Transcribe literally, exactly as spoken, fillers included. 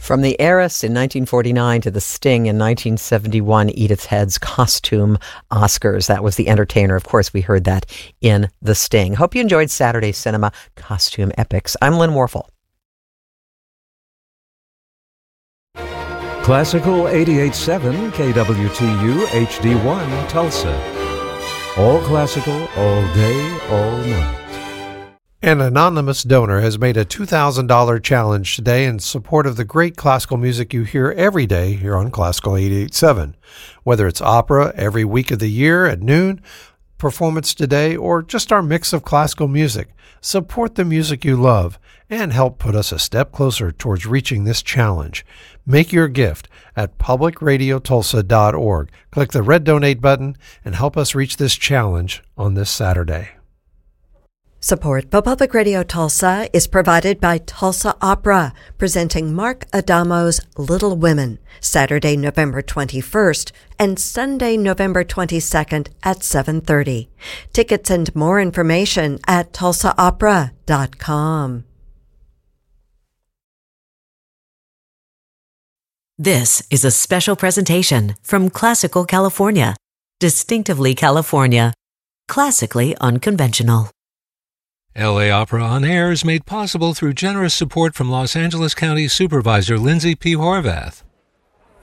From the Heiress in nineteen forty-nine to the Sting in nineteen seventy-one, Edith Head's costume Oscars. That was The Entertainer. Of course, we heard that in the Sting. Hope you enjoyed Saturday Cinema Costume Epics. I'm Lynn Warfel. Classical eighty-eight point seven K W T U H D one Tulsa. All classical, all day, all night. An anonymous donor has made a two thousand dollars challenge today in support of the great classical music you hear every day here on Classical eighty-eight point seven. Whether it's opera every week of the year at noon, performance today, or just our mix of classical music, support the music you love and help put us a step closer towards reaching this challenge. Make your gift at public radio tulsa dot org. Click the red donate button and help us reach this challenge on this Saturday. Support for Public Radio Tulsa is provided by Tulsa Opera, presenting Mark Adamo's Little Women, Saturday, November twenty-first and Sunday, November twenty-second at seven thirty. Tickets and more information at tulsa opera dot com. This is a special presentation from Classical California. Distinctively California. Classically unconventional. L A Opera On Air is made possible through generous support from Los Angeles County Supervisor Lindsay P. Horvath.